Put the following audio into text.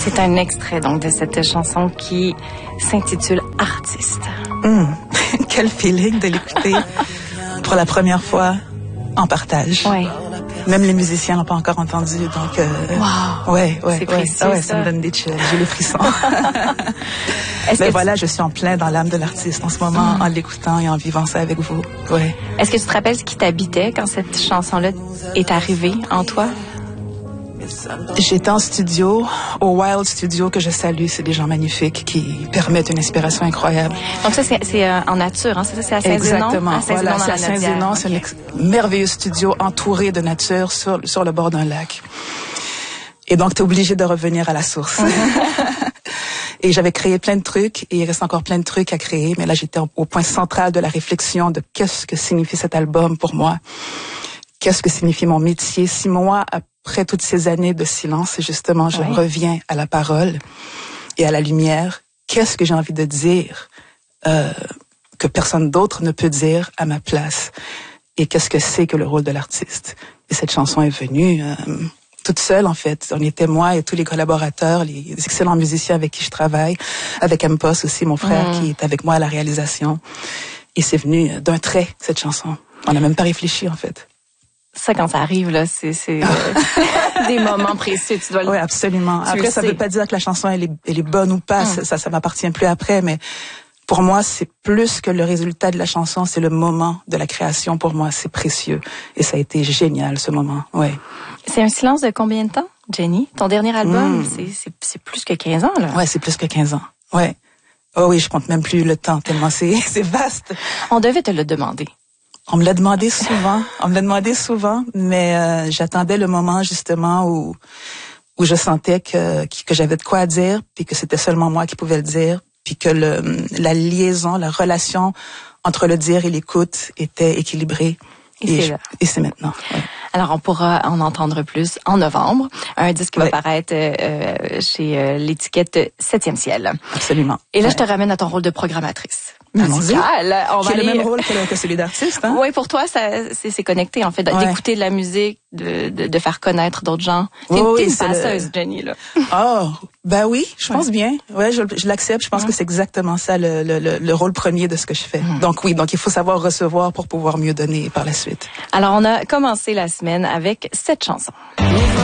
C'est un extrait donc de cette chanson qui s'intitule Artiste. Quel feeling de l'écouter pour la première fois en partage. Ouais. Même les musiciens n'ont pas encore entendu, donc Wow. ouais, C'est précieux, ça. ça me donne des chills, j'ai les frissons. Mais voilà, je suis en plein dans l'âme de l'artiste en ce moment, en l'écoutant et en vivant ça avec vous. Ouais. Est-ce que tu te rappelles ce qui t'habitait quand cette chanson-là est arrivée en toi? J'étais en studio, au Wild Studio que je salue. C'est des gens magnifiques qui permettent une inspiration incroyable. Donc ça, c'est en nature, hein? C'est à Saint-Zénon? Exactement. Voilà, c'est à Saint-Zénon. Okay. C'est un merveilleux studio entouré de nature sur le bord d'un lac. Et donc, t'es obligé de revenir à la source. Et j'avais créé plein de trucs et il reste encore plein de trucs à créer. Mais là, j'étais au point central de la réflexion de qu'est-ce que signifie cet album pour moi. Qu'est-ce que signifie mon métier? 6 mois après toutes ces années de silence, justement, je reviens à la parole et à la lumière. Qu'est-ce que j'ai envie de dire que personne d'autre ne peut dire à ma place? Et qu'est-ce que c'est que le rôle de l'artiste? Et cette chanson est venue toute seule, en fait. On était moi et tous les collaborateurs, les excellents musiciens avec qui je travaille, avec M-Post aussi, mon frère, qui est avec moi à la réalisation. Et c'est venu d'un trait, cette chanson. On n'a même pas réfléchi, en fait. Ça, quand ça arrive, là, c'est des moments précieux. Tu dois Oui, absolument. Après, ça veut pas dire que la chanson, elle est bonne ou pas. Ça m'appartient plus après, mais pour moi, c'est plus que le résultat de la chanson, c'est le moment de la création. Pour moi, c'est précieux. Et ça a été génial, ce moment. Ouais. C'est un silence de combien de temps, Jenny? Ton dernier album, c'est plus que 15 ans, là. Ouais, c'est plus que 15 ans. Ouais. Oh oui, je compte même plus le temps, tellement c'est vaste. On devait te le demander. On me l'a demandé souvent, mais j'attendais le moment justement où je sentais que j'avais de quoi dire, puis que c'était seulement moi qui pouvais le dire, puis que la liaison, la relation entre le dire et l'écoute était équilibrée. Et c'est maintenant. Ouais. Alors, on pourra en entendre plus en novembre. Un disque qui va paraître chez l'étiquette 7e ciel. Absolument. Et là, je te ramène à ton rôle de programmatrice musicale. Qui est le même rôle que celui d'artiste, hein? Oui, pour toi, c'est connecté, en fait, d'écouter de la musique, de faire connaître d'autres gens. T'es une passeuse, Jenny, là. Oh, ben oui, je pense bien. Ouais, je l'accepte. Je pense que c'est exactement ça, le rôle premier de ce que je fais. Donc oui, donc il faut savoir recevoir pour pouvoir mieux donner par la suite. Alors, on a commencé la semaine avec cette chanson.